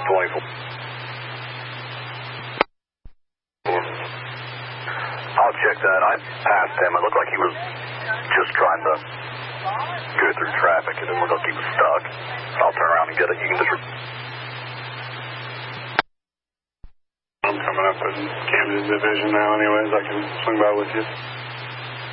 24. I'll check that. I passed him. It looked like he was just trying to go through traffic. It didn't look like he was stuck. I'll turn around and get it. You can just... I'm coming up in Camden Division now anyways. I can swing by with you.